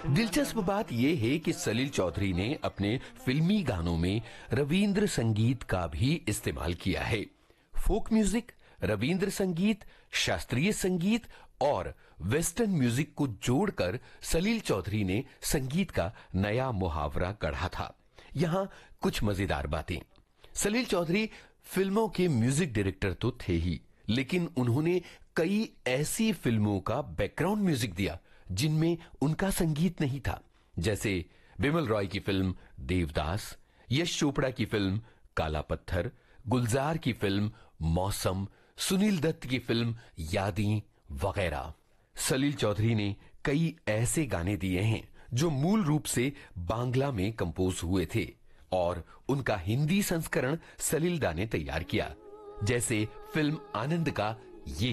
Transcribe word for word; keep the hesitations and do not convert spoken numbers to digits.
दिलचस्प बात यह है कि सलील चौधरी ने अपने फिल्मी गानों में रविंद्र संगीत का भी इस्तेमाल किया है। फोक म्यूजिक, रविंद्र संगीत, शास्त्रीय संगीत और वेस्टर्न म्यूजिक को जोड़कर सलील चौधरी ने संगीत का नया मुहावरा गढ़ा था। यहां कुछ मजेदार बातें। सलील चौधरी फिल्मों के म्यूजिक डायरेक्टर तो थे ही, लेकिन उन्होंने कई ऐसी फिल्मों का बैकग्राउंड म्यूजिक दिया जिनमें उनका संगीत नहीं था, जैसे बिमल रॉय की फिल्म देवदास, यश चोपड़ा की फिल्म काला पत्थर, गुलजार की फिल्म मौसम, सुनील दत्त की फिल्म यादें वगैरह। सलील चौधरी ने कई ऐसे गाने दिए हैं जो मूल रूप से बांग्ला में कंपोज हुए थे और उनका हिंदी संस्करण सलील दा ने तैयार किया, जैसे फिल्म आनंद का ये